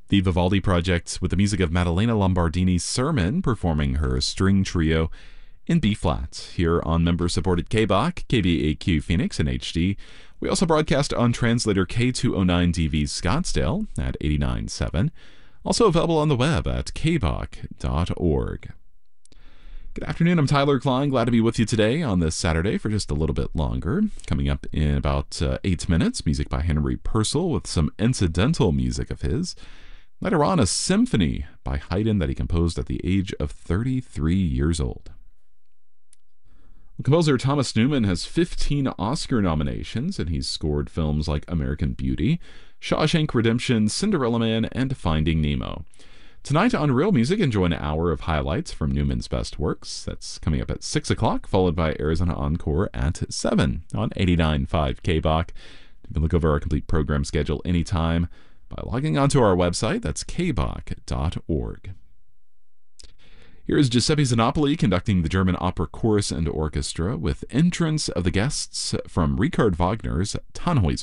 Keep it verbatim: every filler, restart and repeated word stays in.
The Vivaldi Project with the music of Maddalena Lombardini's Sermon, performing her string trio in B-flat here on member-supported K B O C, K B A Q Phoenix in H D. We also broadcast on translator K two oh nine D V Scottsdale at eighty-nine point seven. Also available on the web at k b o c dot org. Good afternoon, I'm Tyler Klein. Glad to be with you today on this Saturday for just a little bit longer. Coming up in about uh, eight minutes, music by Henry Purcell with some incidental music of his. Later on, a symphony by Haydn that he composed at the age of thirty-three years old. Composer Thomas Newman has fifteen Oscar nominations, and he's scored films like American Beauty, Shawshank Redemption, Cinderella Man, and Finding Nemo. Tonight on Real Music, enjoy an hour of highlights from Newman's best works. That's coming up at six o'clock, followed by Arizona Encore at seven on eighty-nine point five K B O C. You can look over our complete program schedule anytime by logging onto our website. That's k b o c dot org. Here is Giuseppe Zanopoli conducting the German Opera Chorus and Orchestra with entrance of the guests from Richard Wagner's Tannhäuser.